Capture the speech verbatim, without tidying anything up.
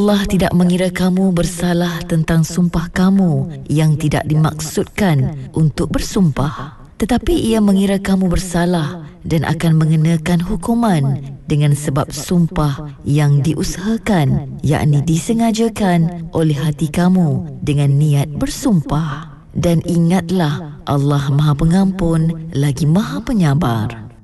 Allah tidak mengira kamu bersalah tentang sumpah kamu yang tidak dimaksudkan untuk bersumpah, tetapi Ia mengira kamu bersalah dan akan mengenakan hukuman dengan sebab sumpah yang diusahakan, yakni disengajakan oleh hati kamu dengan niat bersumpah. Dan ingatlah, Allah Maha Pengampun lagi Maha Penyabar.